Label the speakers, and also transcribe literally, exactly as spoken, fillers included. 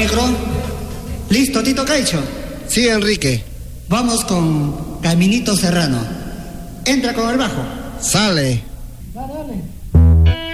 Speaker 1: micro. Listo, Tito Caicho.
Speaker 2: Sí, Enrique.
Speaker 1: Vamos con Caminito Serrano. Entra con el bajo.
Speaker 2: Sale.
Speaker 1: Dale, dale.